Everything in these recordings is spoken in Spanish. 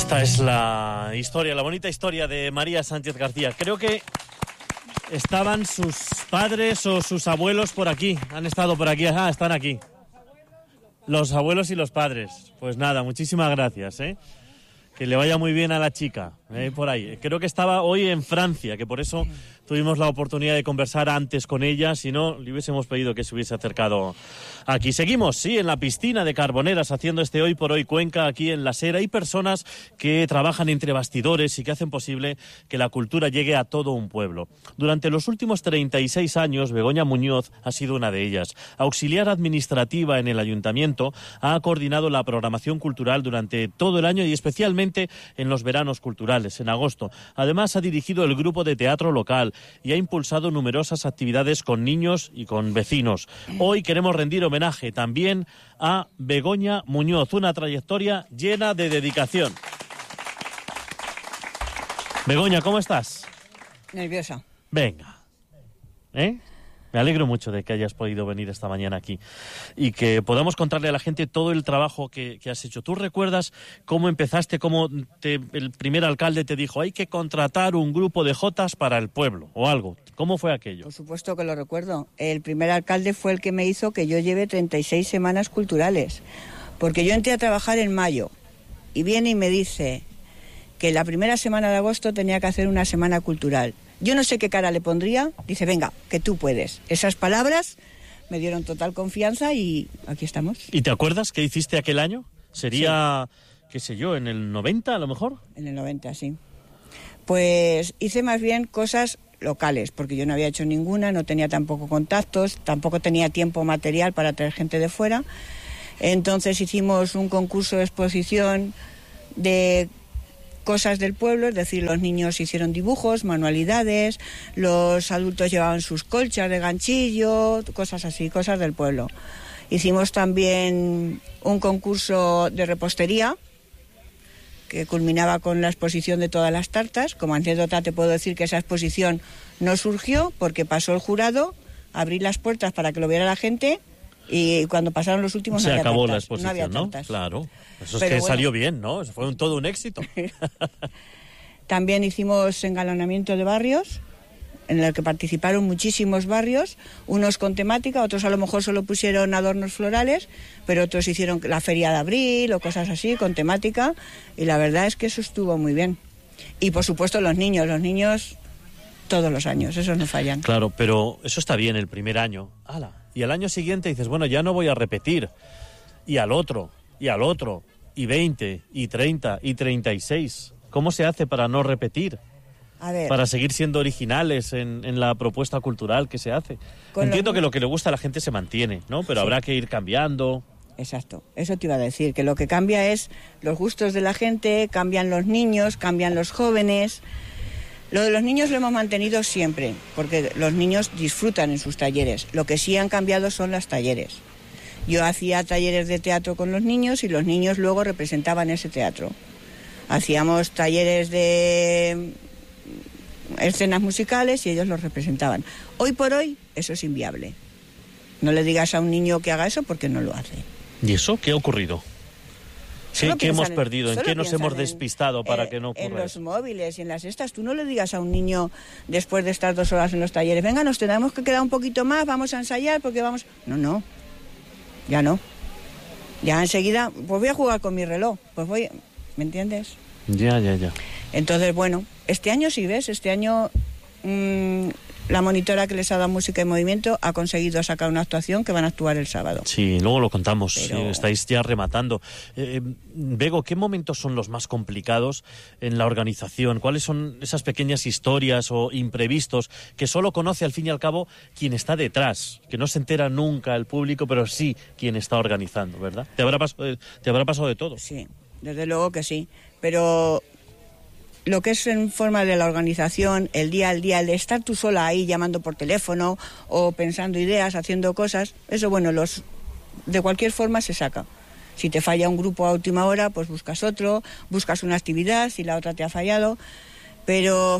Esta es la historia, la bonita historia de María Sánchez García. Creo que estaban sus padres o sus abuelos por aquí. Han estado por aquí. Ah, están aquí. Los abuelos y los padres. Pues nada, muchísimas gracias, ¿eh? Que le vaya muy bien a la chica, por ahí. Creo que estaba hoy en Francia, que por eso tuvimos la oportunidad de conversar antes con ella. Si no, le hubiésemos pedido que se hubiese acercado aquí. Seguimos, sí, en la piscina de Carboneras, haciendo este Hoy por Hoy Cuenca aquí en La Sera. Hay personas que trabajan entre bastidores y que hacen posible que la cultura llegue a todo un pueblo. Durante los últimos 36 años, Begoña Muñoz ha sido una de ellas. Auxiliar administrativa en el ayuntamiento, ha coordinado la programación cultural durante todo el año y especialmente en los veranos culturales, en agosto. Además, ha dirigido el grupo de teatro local y ha impulsado numerosas actividades con niños y con vecinos. Hoy queremos rendir homenaje también a Begoña Muñoz, una trayectoria llena de dedicación. Begoña, ¿cómo estás? Nerviosa. Venga. Me alegro mucho de que hayas podido venir esta mañana aquí y que podamos contarle a la gente todo el trabajo que has hecho. ¿Tú recuerdas cómo empezaste, el primer alcalde te dijo hay que contratar un grupo de jotas para el pueblo o algo? ¿Cómo fue aquello? Por supuesto que lo recuerdo. El primer alcalde fue el que me hizo que yo lleve 36 semanas culturales, porque yo entré a trabajar en mayo y viene y me dice que la primera semana de agosto tenía que hacer una semana cultural. Yo no sé qué cara le pondría, dice, venga, que tú puedes. Esas palabras me dieron total confianza y aquí estamos. ¿Y te acuerdas qué hiciste aquel año? Sería, sí, qué sé yo, ¿en el 90 a lo mejor? En el 90, sí. Pues hice más bien cosas locales, porque yo no había hecho ninguna, no tenía tampoco contactos, tampoco tenía tiempo material para traer gente de fuera. Entonces hicimos un concurso de exposición de cosas del pueblo, es decir, los niños hicieron dibujos, manualidades, los adultos llevaban sus colchas de ganchillo, cosas así, cosas del pueblo. Hicimos también un concurso de repostería que culminaba con la exposición de todas las tartas. Como anécdota te puedo decir que esa exposición no surgió porque pasó el jurado, abrí las puertas para que lo viera la gente y cuando pasaron los últimos se no había acabó tartas, la exposición, no había tartas. Claro. Eso es pero que bueno, salió bien, ¿no? Eso fue todo un éxito. También hicimos engalanamiento de barrios, en el que participaron muchísimos barrios, unos con temática, otros a lo mejor solo pusieron adornos florales, pero otros hicieron la feria de abril o cosas así, con temática, y la verdad es que eso estuvo muy bien. Y por supuesto los niños todos los años, esos no fallan. Claro, pero eso está bien el primer año. ¡Hala! Y al año siguiente dices, bueno, ya no voy a repetir. Y al otro, y 20, y 30, y 36. ¿Cómo se hace para no repetir? A ver, para seguir siendo originales en la propuesta cultural que se hace. Entiendo que lo que le gusta a la gente se mantiene, ¿no? Pero sí, habrá que ir cambiando. Exacto, eso te iba a decir, que lo que cambia es los gustos de la gente, cambian los niños, cambian los jóvenes. Lo de los niños lo hemos mantenido siempre, porque los niños disfrutan en sus talleres. Lo que sí han cambiado son los talleres. Yo hacía talleres de teatro con los niños y los niños luego representaban ese teatro. Hacíamos talleres de escenas musicales y ellos los representaban. Hoy por hoy eso es inviable. No le digas a un niño que haga eso porque no lo hace. ¿Y eso qué ha ocurrido? ¿Qué hemos perdido? ¿En qué nos hemos despistado para que no ocurra en los eso? móviles y en las estas. Tú no le digas a un niño después de estar 2 horas en los talleres, venga, nos tenemos que quedar un poquito más, vamos a ensayar porque vamos... No, ya no. Ya enseguida, pues voy a jugar con mi reloj, pues voy... ¿Me entiendes? Ya. Entonces, bueno, este año sí, ¿ves? Este año la monitora que les ha dado música y movimiento ha conseguido sacar una actuación que van a actuar el sábado. Sí, luego lo contamos. Pero... sí, estáis ya rematando. Bego, ¿qué momentos son los más complicados en la organización? ¿Cuáles son esas pequeñas historias o imprevistos que solo conoce al fin y al cabo quien está detrás? Que no se entera nunca el público, pero sí quien está organizando, ¿verdad? Te habrá pasado de todo. Sí, desde luego que sí. Pero lo que es en forma de la organización, el día al día, el de estar tú sola ahí llamando por teléfono o pensando ideas, haciendo cosas, eso bueno, de cualquier forma se saca. Si te falla un grupo a última hora, pues buscas otro, buscas una actividad, si la otra te ha fallado, pero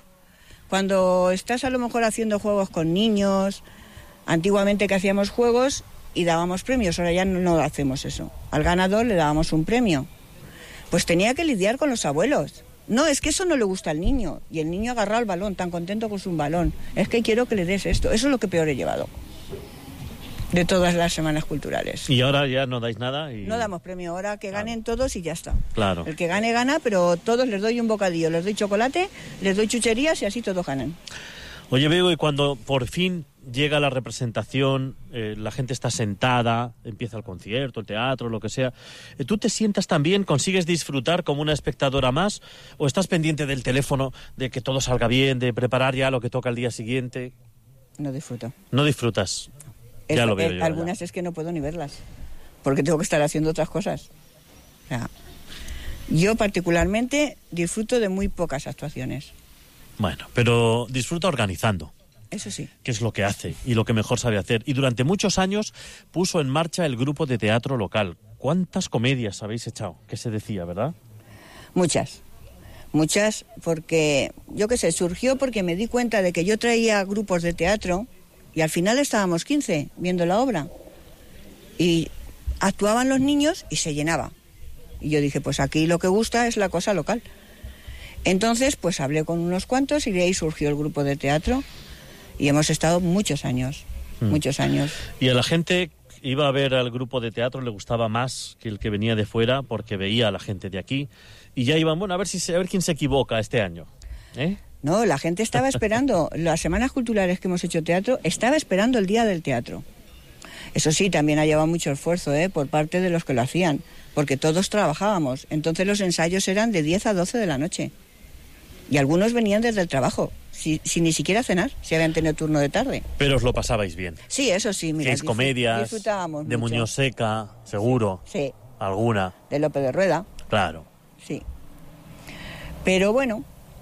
cuando estás a lo mejor haciendo juegos con niños, antiguamente que hacíamos juegos y dábamos premios, ahora ya no hacemos eso. Al ganador le dábamos un premio. pues tenía que lidiar con los abuelos. No, es que eso no le gusta al niño. Y el niño agarrado el balón, tan contento con su balón. Es que quiero que le des esto. Eso es lo que peor he llevado de todas las semanas culturales. Y ahora ya no dais nada. Y... No damos premio, ahora que ganen todos y ya está. Claro. El que gane, gana, pero todos les doy un bocadillo, les doy chocolate, les doy chucherías y así todos ganan. Oye, Bego, y cuando por fin llega la representación, la gente está sentada, empieza el concierto, el teatro, lo que sea, ¿tú te sientas también, consigues disfrutar como una espectadora más, o estás pendiente del teléfono, de que todo salga bien, de preparar ya lo que toca el día siguiente? No disfruto. No disfrutas. Ya lo veo yo. Algunas ya. Es que no puedo ni verlas, porque tengo que estar haciendo otras cosas. O sea, yo particularmente disfruto de muy pocas actuaciones. Bueno, pero disfruta organizando. Eso sí. Que es lo que hace y lo que mejor sabe hacer. Y durante muchos años puso en marcha el grupo de teatro local. ¿Cuántas comedias habéis echado? Que se decía, ¿verdad? Muchas, porque, yo qué sé, surgió porque me di cuenta de que yo traía grupos de teatro y al final estábamos 15 viendo la obra. Y actuaban los niños y se llenaba. Y yo dije, pues aquí lo que gusta es la cosa local. Entonces, pues hablé con unos cuantos y de ahí surgió el grupo de teatro y hemos estado muchos años. Y a la gente iba a ver al grupo de teatro, le gustaba más que el que venía de fuera porque veía a la gente de aquí y ya iban, bueno, a ver quién se equivoca este año. No, la gente estaba esperando, las semanas culturales que hemos hecho teatro, estaba esperando el día del teatro. Eso sí, también ha llevado mucho esfuerzo por parte de los que lo hacían, porque todos trabajábamos, entonces los ensayos eran de 10 a 12 de la noche. Y algunos venían desde el trabajo, sin ni siquiera cenar, si habían tenido turno de tarde. Pero os lo pasabais bien. Sí, eso sí, mira. ¿Hacéis comedias? Disfrutábamos de mucho. Muñoz Seca, seguro. Sí. ¿Alguna? De Lope de Rueda. Claro. Sí. Pero bueno,